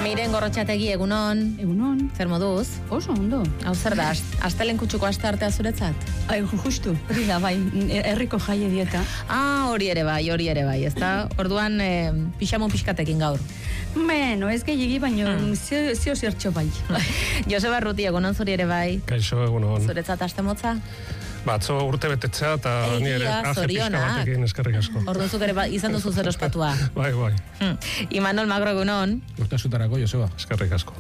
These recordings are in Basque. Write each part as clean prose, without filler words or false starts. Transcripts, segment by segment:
Miren Gorrotxategi, egunon. Egunon. Zer moduz? Oso, ondo. Hau zer da, astelen kutsuko astartea zuretzat? Justu, hori da, bai, herriko jaie dieta. Hori ere bai, ezta? Orduan, pixamon pixkatekin gaur. Bueno, ez gehiagi, baino, zio zertxo bai. Joseba Arruti, egunon zuri ere bai. Kaixo, egunon. Zuretzat aste motza? Atzo urte betetzea eta ni ere aje pixka batekin eskerrik asko. Orduan zuk ere izan duzu zer ospatua. Bai. Imanol Magro, egunon. Urtasutarako, Joseba. Eskerrik asko.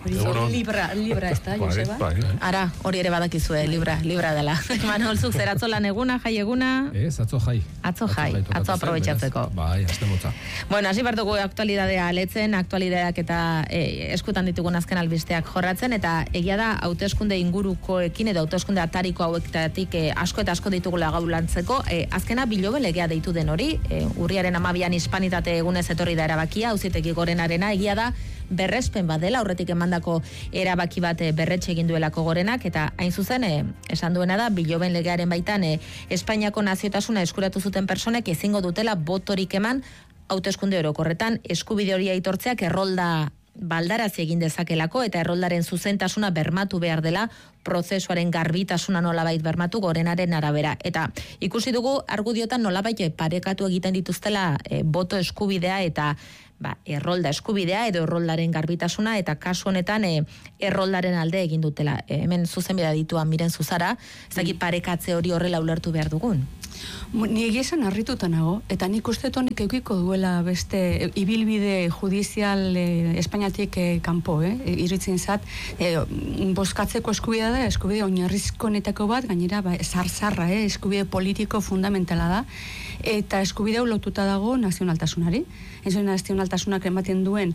Libra ez da, Joseba? Bai. Ara, hori ere badakizue, libra dela. Imanol, zuk zer atzo lan eguna, jai eguna? Atzo jai. Atzo aprobetxatzeko. Bai, azte motza. Bueno, hasi bertugu aktualidadea aletzen, aktualidadeak eta eskutan ditugun azken albisteak jorratzen, eta egia da, hauteskunde ingurukoekin edo hauteskunde atariko hauektatik asko ditugula gaur lantzeko. Azkena Bilobe legea deitu den hori, urriaren 12an hispanitate egunez etorri da erabakia, auzitegi gorenarena, egia da berrespen badela, aurretik emandako erabaki bat berretxe egin duelako gorenak, eta hain zuzen, esan duena da, Biloben legearen baitan, Espainiako naziotasuna eskuratu zuten personek ezingo dutela botorik eman hauteskunde orokorretan, eskubide hori aitortzeak errolda baldarazi egin dezakelako eta erroldaren zuzentasuna bermatu behar dela, prozesuaren garbitasuna nolabait bermatu gorenaren arabera. Eta ikusi dugu argudiotan nolabait parekatu egiten dituztela boto eskubidea eta errolda eskubidea edo erroldaren garbitasuna, eta kasu honetan erroldaren alde egin dutela. Hemen zuzenbidea dituan Miren Zuzara, ezakit parekatze hori horrela ulertu behar dugun. Ni egizan harrituta nago, eta nik uste honek eukiko duela beste ibilbide judizial Espainiatik kanpo, iritzen zat, bozkatzeko eskubidea da, eskubide oinarrizkonetako bat, gainera zarzarra, eskubide politiko fundamentala da, eta eskubidea lotuta dago nazionaltasunari. Nazionaltasunak ematen duen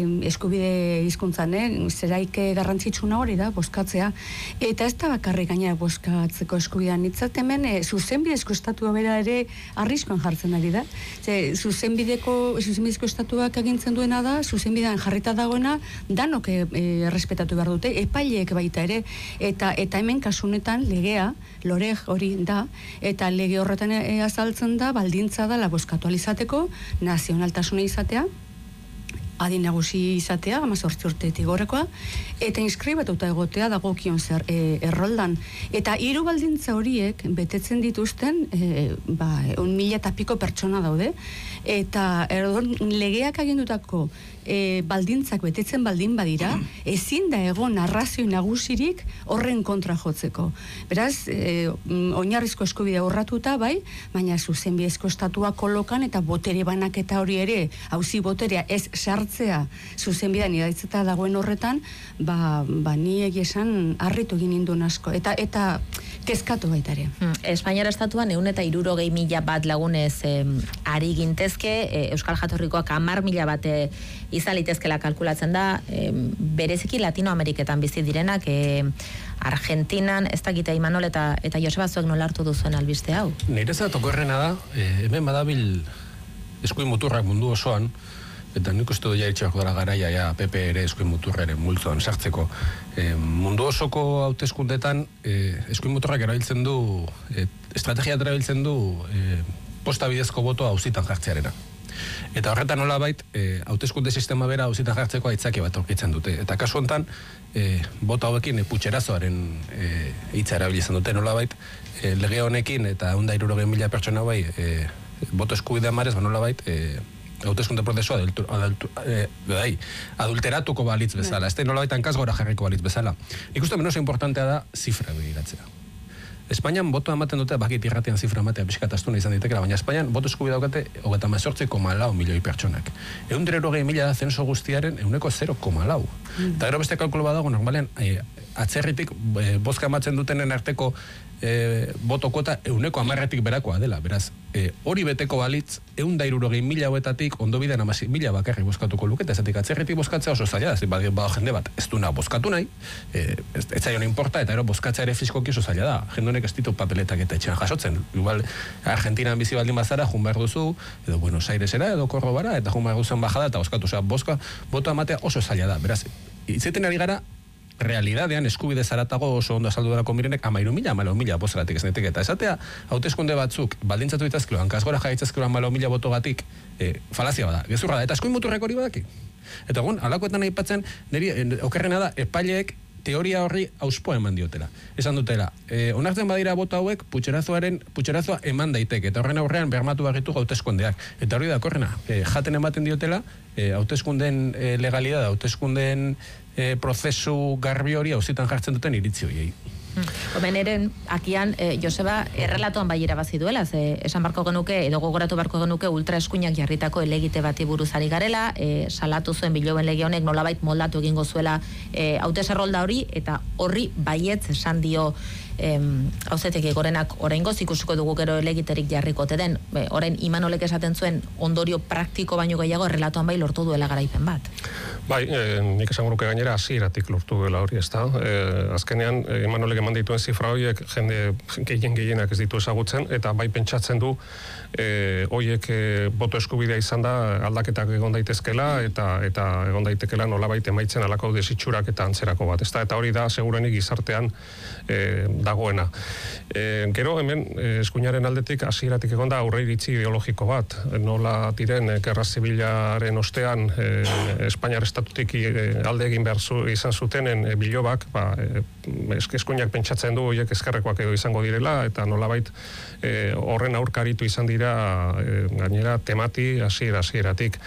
eskubide hizkuntzan, zeraik garrantzitsuna hori da, bozkatzea, eta ez da bakarrik gainera bozkatzeko eskubidean, nitzat hemen zuzenbidezko estatua bera ere arriskoan jartzen ari da. Zuzenbidezko estatuak agintzen duena da, zuzenbidean jarrita dagoena, danok errespetatu behar dute, epaileek baita ere, eta hemen kasunetan legea, loreg hori da, eta lege horretan azaltzen da, baldintza da, bozkatu alizateko, nazionaltasuna izatea, adin nagusi izatea, 18 urtetik gorekoa, eta inskribatuta egotea dagokion zer erroldan. Eta 3 baldintza horiek betetzen dituzten 1.000 eta piko pertsona daude, eta legeak agindutako baldintzak betetzen baldin badira, ezin da egon narrazio nagusirik horren kontra jotzeko. Beraz, oinarrizko eskubidea urratuta, bai, baina zuzenbidezko estatua kolokan eta botere banaketa hori ere, auzi boterea ez sartzea zuzenbidean idaitzeta dagoen horretan, ni esan harritu egin ninduen asko, eta kezkatu baita ere. Espainiara estatuan 160.000 bat lagunez ari gintezke, Euskal Jatorrikoak 10.000 bat izan litezkela kalkulatzen da, bereziki Latinoameriketan bizi direnak, Argentinan, ez dakite Imanol eta Joseba zuek nola hartu duzuen albiste hau? Nirezat okorrena da, hemen badabil eskuin muturrak mundu osoan, eta nik uste du jaitxeak dara garaia PP ere eskuin muturraren multzoan sartzeko. Mundu osoko hauteskundetan eskuin muturrak erabiltzen du, estrategia erabiltzen du posta bidezko botoa auzitan jartzearena. Eta horretan nolabait, hauteskunde sistema bera auzitan jartzeko aitzaki bat aurkitzen dute. Eta kasu honetan, bota hauekin putxerazoaren hitza erabiltzen dute nolabait, lege honekin eta 160.000 pertsona bai, boto eskubidea marez, nolabait, hauteskunde prozesua adulteratuko balitz bezala. Ez da nolabait hankazgora jarriko balitz bezala. Ikusten menos importantea da zifra begiratzea. Espainian botoa ematen dute, bakit irratian zifra ematea pixkatastuna izan ditekela, baina Espainian boto eskubidea daukate 38,4 milioi pertsonak. 120.000 da zenso guztiaren 0,4. Eta gero beste kalkulo badago, normalean, atzerritik bozka ematzen dutenen arteko boto kuota 110 berakoa dela. Beraz, hori beteko balitz, 160.000 hauetatik ondo bidean 10.000 bakarrik bozkatuko luketa, ezatik atzerritik bozkatzea oso zaila, bada jende bat ez duna bozkatu nahi, ez zaion importa, eta ero bozkatzea ere fiskoki oso zaila da. Jende honek ez ditu papeletak eta etxean jasotzen. Igual, Argentinan bizi baldin bazara, jun behar duzu, edo Buenos Airesera, edo Korrobara, eta jun behar duzen bajada, eta bozkatu, boto ematea oso zaila da. Beraz, izaten ari gara, realidadean eskubide zaratago oso ondo azaldu delako Mirenek 13.000, 14.000 bozeratik ez netik, eta esatea hauteskunde batzuk baldintzatu ditazkelo, hankasgora jaitzazkelo 14.000 botogatik, falazia bada, gezurra da, eta eskuin muturrek hori badaki. Eta egun, alakoetan aipatzen, niri, okerrena da, epaileek teoria horri auspoa eman diotela. Esan dutela, onartzen badira boto hauek, putxerazoa eman daiteke, eta horren aurrean bermatu barritu hauteskundeak. Eta hori da, korrena, jaten ematen diotela, hauteskunden legalidad, hauteskunden prozesu garbi hori hauzitan jartzen duten iritzi horiei. Omen eren, akian, Joseba, errelatoan bai irabazi duela, esan barko genuke, edo gogoratu barko genuke ultraeskuinak jarritako elegite bati buruzari garela, salatu zuen biloben lege honek nolabait moldatu egingo zuela hautesarrolda hori, eta horri baietz esan dio hauzetek gorenak oraingoz ikusiko dugu gero elegiterik jarrikote den, orain Imanolek esaten zuen ondorio praktiko baino gehiago errelatoan bai lortu duela garaipen bat. Bai, nik esan guruke gainera hasieratik lortu duela hori, ezta? Azkenean, Imanolek eman dituen zifra horiek jende gehienak ez ditu ezagutzen, eta bai pentsatzen du horiek boto eskubidea izan da aldaketak egon daitezkela eta egon daitekela nolabait emaitzen halako desitxurak eta antzerako bat, ezta? Eta hori da segurenik gizartean dagoena. Gero hemen eskuinaren aldetik hasieratik egon da aurreiritzi ideologiko bat, nola diren gerra zibilaren ostean Espainiar estatutik alde egin behar izan zutenen bilobak, eskuinak pentsatzen du horiek ezkerrekoak edo izango direla, eta nolabait horren aurkaritu izan dira gainera temati hasieratik.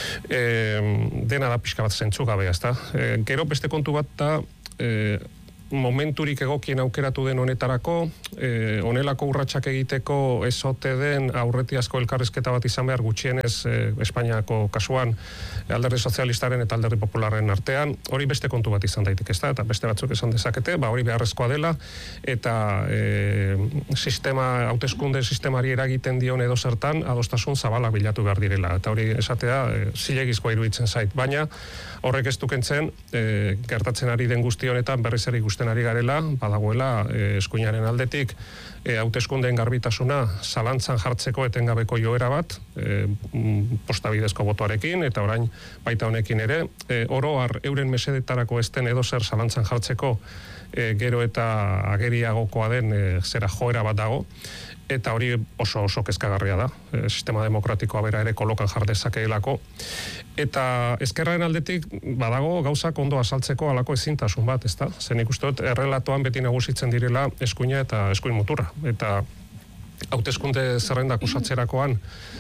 Dena da pixka bat zentzugabea, ezta? Gero beste kontu bat da momenturik egokien aukeratu den honetarako, honelako urratsak egiteko ez ote den aurretiazko elkarrizketa bat izan behar gutxienez Espainiako kasuan alderdi sozialistaren eta alderdi popularren artean, hori beste kontu bat izan daitek, ezta? Eta beste batzuk esan dezakete, hori beharrezkoa dela, eta hauteskunde sistemari eragiten dion edo zertan adostasun zabala bilatu behar direla, eta hori esatea zilegizkoa iruditzen zait, baina horrek ez dukentzen gertatzen ari den guzti honetan berriz ere ikusten ari garela, badagoela eskuinaren aldetik hauteskundeen garbitasuna zalantzan jartzeko etengabeko joera bat, postabidezko botoarekin, eta orain baita honekin ere, oro har euren mesedetarako ez den edo zer zalantzan jartzeko gero eta ageriagokoa den zera joera bat dago, eta hori oso kezkagarria da, sistema demokratikoa bera ere kolokan jar dezakeelako, eta ezkerraren aldetik badago gauzak ondo azaltzeko halako ezintasun bat, ezta? Zen ikuste dut errelatoan beti nagusitzen direla eskuina eta eskuin muturra, eta hauteskunde zerrendak osatzerakoan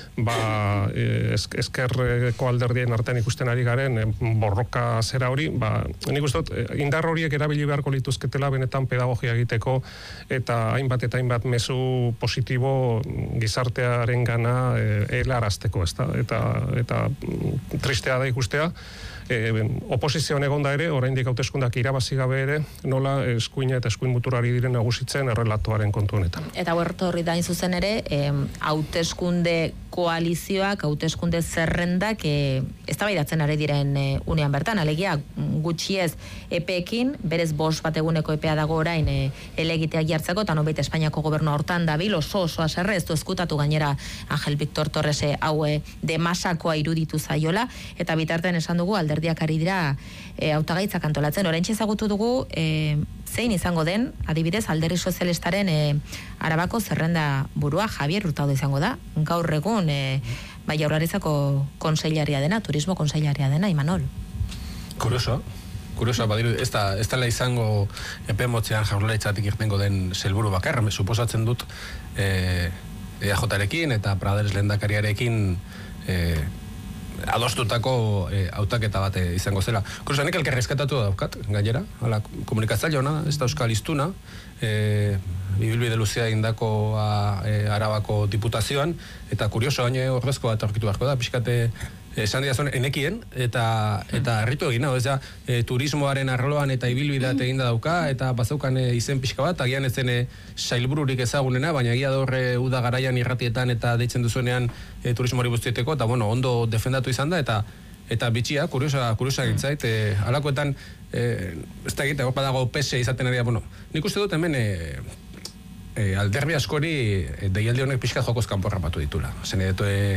ezkerreko alderdien artean ikusten ari garen borroka zera hori, nik uste dut indar horiek erabili beharko lituzketela benetan pedagogia egiteko eta hainbat mezu positibo gizartearen gana helarazteko, ezta? Eta tristea da ikustea, oposizioan egonda ere, oraindik hauteskundak irabazi gabe ere, nola eskuina eta eskuin muturari diren nagusitzen errelatoaren kontu honetan. Eta huerto horri da zuzen ere, hauteskunde koalizioak, hauteskunde zerrendak eztabaidatzen ari diren unean bertan, alegia gutxiez epeekin, berez 5 bat eguneko epea dago orain elegiteak jartzeko, eta nobait Espainiako gobernua hortan dabil, oso haserre, ez du ezkutatu gainera Angel Victor Torres haue demasakoa iruditu zaiola, eta bitartean esan dugu alderdiak ari dira hautagaitzak antolatzen. Oraintxe ezagutu dugu zein izango den, adibidez, alderdi sozialistaren Arabako zerrenda burua Javier Hurtado izango da, gaur egun Jaurlaritzako kontseilaria dena, turismo kontseilaria dena, Imanol. Kurioso, badiru, ez dela izango epe motzean Jaurlaritzatik irtengo den helburu bakarra, suposatzen dut EAJarekin eta Prades lehendakariarekin adostutako hautaketa bat izango zela. Kurioso, nik elkarrizketatu daukat, gainera, komunikatzaile hona, ez da euskal hiztuna, ibilbide luzea indako Arabako diputazioan, eta kurioso, baina horrezko bat aurkitu beharko da, pixkate esan dira zuen enekien, eta harritu egin, turismoaren arloan eta ibilbideat eginda dauka, eta bazaukan izen pixka bat, agian ezen sailbururik ezagunena, baina egia dorre uda garaian irratietan eta deitzen duzuenean turismoari guztieteko, eta ondo defendatu izan da, eta bitxia, kuriosa gintzait, alakoetan, ez da egite, dago pese izaten ari da, nik uste dut hemen alderbi askori deialdi honek pixka jokoz kanporra batu ditula. Zen edo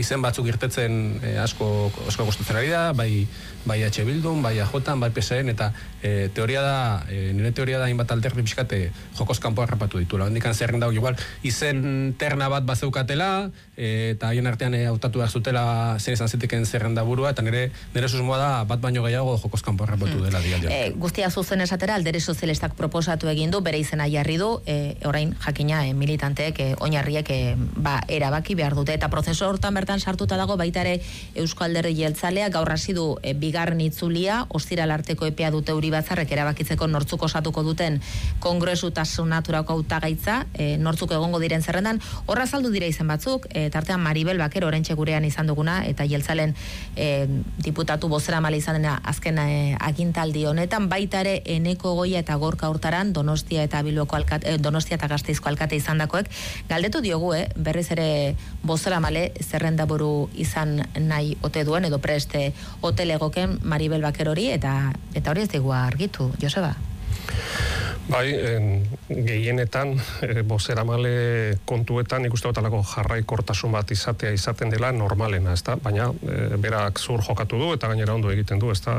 izen batzuk irtetzen asko kostatzen ari da, bai H Bildun, bai AJan, bai PSN, eta teoria da, nire teoria da hainbat alderdi pixkate jokoz kanpo harrapatu ditula. Hendikan zerren dago, igual, izen terna bat bazeukatela, eta haien artean hautatu behar zutela zen izan ziteken zerrenda burua, eta nire susmoa da bat baino gehiago jokoz kanpo harrapatu dela dialdian. Guztia zuzen esatera, Alderdi Sozialistak proposatu egin du, bere izena jarri du, orain jakina militanteek, oinarriek erabaki behar dute, eta prozesu hortan bertan sartuta dago baita ere Eusko Alderdi Jeltzalea, gaur hasi du bigarren itzulia, ostiral arteko epea dute Uribatzarrek erabakitzeko nortzuk osatuko duten kongresu eta senaturako hautagaitza, nortzuk egongo diren zerrendan, horra azaldu dira izen batzuk, tartean Maribel Bakero oraintxe gurean izan duguna, eta Jeltzalen diputatu bozeramale izan dena azken agintaldi honetan, baita ere Eneko Goia eta Gorka Hurtaran, Donostia eta Gasteizko alkate izandakoek, galdetu diogu, berriz ere bozeramale zerrendaburu izan nahi ote duen, edo preste ote legoken Maribel Bakerori, eta hori ez digu argitu, Joseba? Bai, gehienetan, bozeramale kontuetan ikuste dut jarraikortasun bat izaten dela normalena, ezta? Baina berak zur jokatu du eta gainera ondo egiten du, ezta?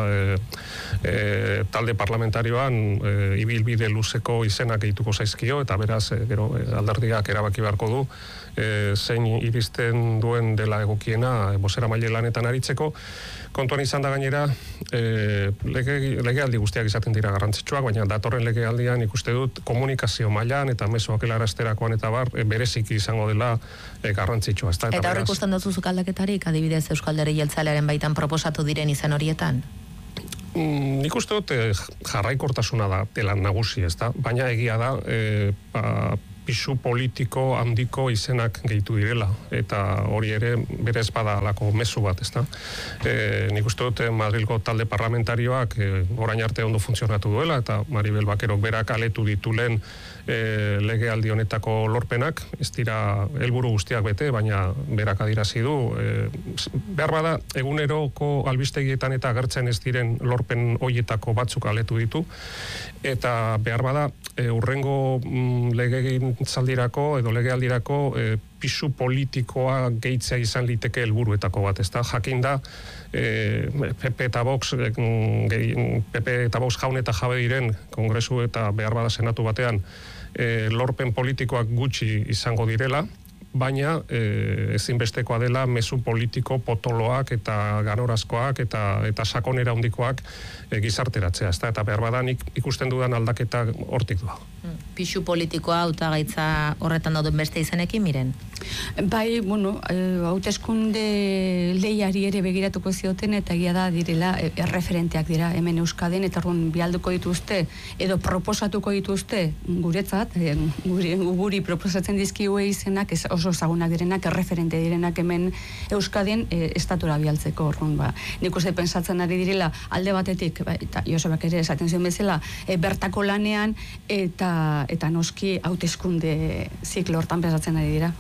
Talde parlamentarioan ibilbide luzeko izenak egituko zaizkio, eta beraz, gero alderdiak erabaki beharko du zein iristen duen dela egokiena bozeramale lanetan aritzeko. Kontuan izan da gainera, legealdi guztiak izaten dira garrantzitsuak, baina datorren legealdian ikuste dut komunikazio mailan eta mezuak helarazterakoan eta bereziki izango dela garrantzitsua. Eta hor ikusten duzuzuk aldaketarik, adibidez Euskal Alderdi Jeltzalearen baitan proposatu diren izen horietan? Nik uste dut jarraikortasuna da dela nagusi, ezta? Baina egia da, pisu politiko handiko izenak gehitu direla, eta hori ere berez badalako mezu bat, ezta? Nik uste dut Madrilgo talde parlamentarioak orain arte ondo funtzionatu duela, eta Maribel Bakerok berak aletu ditulen legealdi honetako lorpenak, ez dira helburu guztiak bete, baina berak adirazi du, behar bada eguneroko albistegietan eta agertzen ez diren lorpen hoietako batzuk aletu ditu, eta behar bada urrengo legegintzaldirako edo legealdirako pisu politikoa gehitzea izan liteke helburuetako bat, ezta? Jakin da PP eta Vox jaun eta jabe diren kongresu eta behar bada senatu batean lorpen politikoak gutxi izango direla, baina ezinbestekoa dela mezu politiko potoloak eta ganorazkoak eta sakonera handikoak gizarteratzea, ezta? Eta behar bada nik ikusten dudan aldaketa hortik doa. Pisu politikoa hautagaitza horretan dauden beste izenekin, miren? Bai, hauteskunde lehiari ere begiratuko zioten, eta egia da direla erreferenteak dira hemen Euskadin, eta bialduko dituzte edo proposatuko dituzte guretzat, guri proposatzen dizkiue izenak oso ezagunak direnak, erreferente direnak hemen Euskadin estatura bialtzeko. Nik uste pensatzen ari direla alde batetik, eta Josebak ere esaten zion bezala, bertako lanean eta noski hauteskunde ziklo hortan pensatzen ari dira.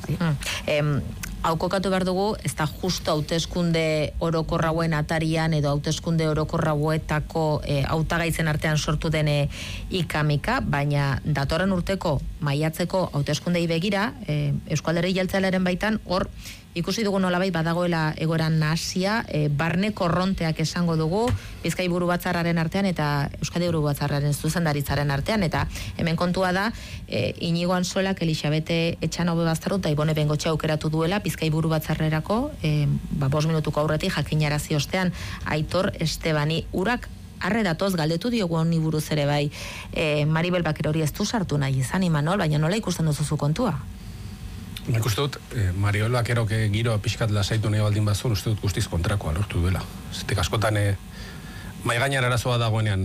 Hau kokatu behar dugu, ez da justo hauteskunde orokorrauen atarian edo hauteskunde orokorrauetako hautagaitzen artean sortu den ikamika, baina datorren urteko maiatzeko hauteskundei begira, Euskal Alderdi Jeltzalearen baitan, hor ikusi dugu nolabait badagoela egoeran nahasia, barne korronteak esango dugu, Bizkai Buru Batzarraren artean eta Euskadi Buru Batzarraren zuzendaritzaren artean, eta hemen kontua da, Inigo Ansolak, Elixabete Etxanobe Bazterru eta Ibone Bengotxe aukeratu duela Bizkai Buru Batzarrerako, 5 minutuko aurretik jakinarazi ostean Aitor Estebani urak arre datoz galdetu diogu honi buruz ere bai, Maribel Bakerori ez du sartu nahi izan, Imanol, baina nola ikusten duzu kontua? Nik uste dut, Maribel Bakerok giro pixkat lasaitu nahi baldin bazun, uste dut guztiz kontrakoa lortu duela. Zetek askotan, mai gainean arazoa dagoenean,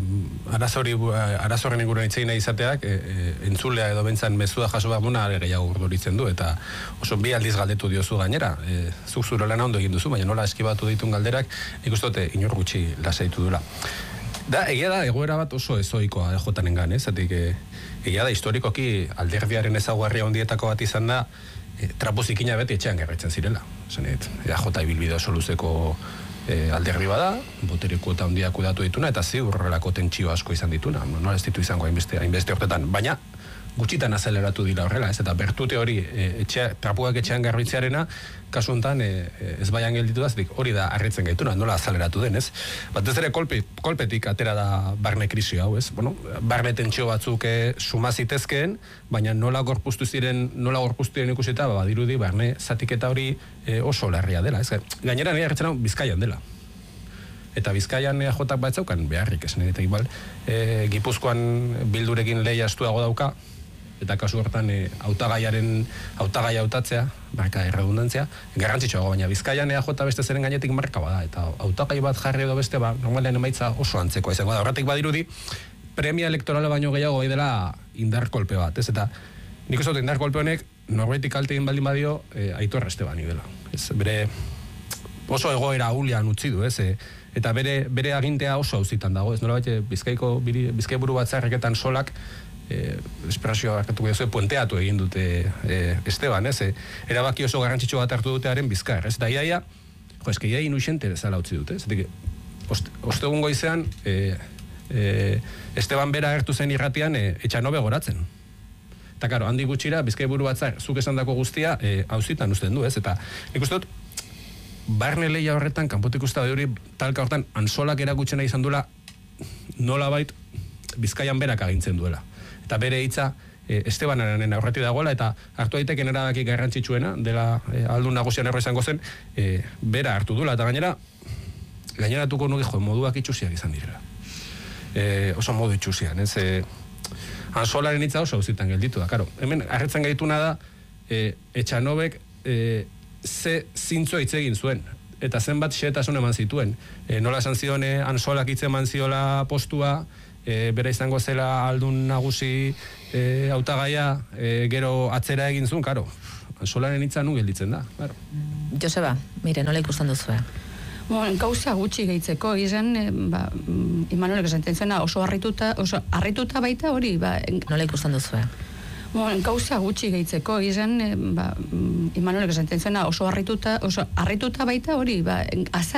arazoren inguruan itzein nahi izateak, entzulea edo bentzan mezua jaso baguna are gehiago urduritzen du, eta oso bi aldiz galdetu diozu gainera, zuk zure lana ondo egin duzu, baina nola eskibatu ditun galderak, nik uste dut inor gutxi lasaitu duela. Da, egia da, egoera bat oso ezoikoa jotanengan, zatik, egia da, historikoki alderdiaren ezaguarria hondietako bat izan da, trapuzikina beti etxean gerritzen zirela. Jota ibilbide oso luzeko alderdi bada, botereko eta hondiak udatu dituna, eta ziur horrelako tentsio asko izan dituna. Nola ez ditu izango hainbeste hortetan. Baina, gutxitan azeleratu dira horrela, ez? Eta bertute hori trapuak etxean garbitzearena, kasu honetan ez baian gelditu da, hori da harritzen gaituna, nola azeleratu den, ez? Batez ere kolpetik atera da barne krisi hau, ez? Bueno, barne tentsio batzuk suma zitezkeen, baina nola gorpuztu ziren ikusita, badirudi barne zatiketa hori oso larria dela, ez? Gainera nire harritzen hau Bizkaian dela. Eta Bizkaian jotak batzaukan beharrik, esan eta igual, Gipuzkoan Bildurekin lehia estuago dauka, eta kasu hortan hautagai hautatzea, marka erredundantzia, garrantzitsuago, baina Bizkaian jota beste zeren gainetik marka bada, eta hautagai bat jarri edo beste, normalean emaitza oso antzekoa izango da. Horretik badirudi, premia elektorala baino gehiago bai dela indarkolpe bat, ez? Eta nik uste dut indarkolpe honek, norbaitik kalte egin baldin badio, Aitor Estebani dela. Ez, bere oso egoera ahulian utzi du, ez? Eta bere agintea oso auzitan dago, ez nolabait Bizkai buru batzarreketan solak espresioa hartuko duzu, puenteatu egin dute Esteban, ez? Erabaki oso garrantzitsu bat hartu dute haren Bizkar, ez? Eta iaia, eske iaia inuxente bezala utzi dute, ez? Ostegun goizean Esteban bera agertu zen irratian Etxanobe goratzen. Eta karo, handi gutxira, Bizkai buru batzar, zuk esandako guztia, auzitan uzten du, ez? Eta nik uste dut, barne lehia horretan, kanpotik usta hori talka horretan, Ansolak erakutsena izan duela nolabait Bizkaian berak agintzen duela. Eta bere hitza Estebanaren aurretik dagoela, eta hartu daiteken erabaki garrantzitsuena, dela aldun nagusian erro izango zen, bera hartu duela, eta gaineratuko nuke moduak itxusiak izan direla. Oso modu itxusian, ez? Ansolaren hitza oso auzitan gelditu da, karo. Hemen, harritzen gaituna da, Etxanobek ze zintzoa hitz egin zuen, eta zenbat xehetasun eman zituen. Nola esan zion Ansolak hitz eman ziola postua, bera izango zela aldun nagusi hautagaia, gero atzera egin zuen, karo. Ansolaren hitza nu gelditzen da, karo. Joseba, mire, nola ikusten duzue? Gauza gutxi gehitzeko, izan, Imanolek esaten zuena oso harrituta baita hori, nola ikusten duzue? Gauza gutxi gehitzeko, izan, Imanolek esaten zuena oso harrituta baita hori,